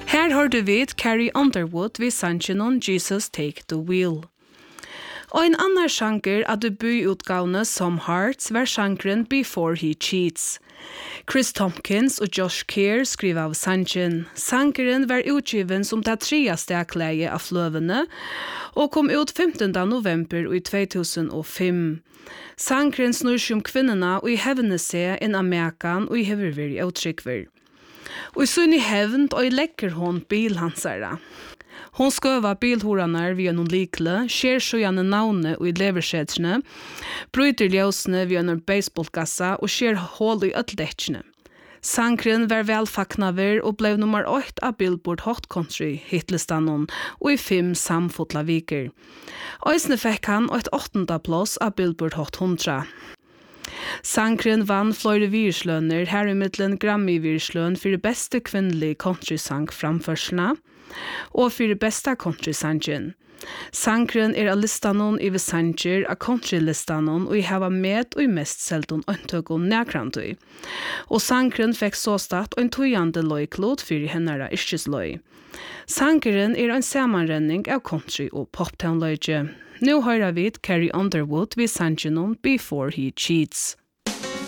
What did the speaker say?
Her hørte vi Carrie Underwood vid sangen Jesus Take the Wheel. Og en annan sjanger av debututgavene som Hearts var sjangeren Before He Cheats. Chris Tompkins og Josh Keir skriver av sangen. Sangeren var utgiven som det 3. stekleie av fløvene og kom ut 15. november i 2005. Sangeren snur seg om kvinnerne og i hevne seg inn Amerikan og i heverver og tryggver. Og i sunn i hevnt og i lekker hon bilhansere. Hon skøva bilhoranar via noen likle, skjer sjøjane navne og i leverskjetsene, bryter ljøsene via noen baseballkassa og skjer hål i ødlekkene. Sangren var velfaknaver og ble nummer 8 av Billboard Hot Country hitlistanon og i 5 samfotla viker. Øysene fikk han et 8. plass av Billboard Hot 100. Sangren vann flere virslønner, her i middelen Grammy-virsløn for beste kvinnelige countrysang framførselsene, og for beste countrysangen. Sangren av listanon i sanger av countrylistanon og i hava med og i mest selton øntøkken nærkrantøy. Og sangren fikk så start og en tøyande løyklod for hennara yrkesløy. Sangren en samanrenning av country og poptown-løyge. Nå hører vi Carrie Underwood vid sangen Before He Cheats.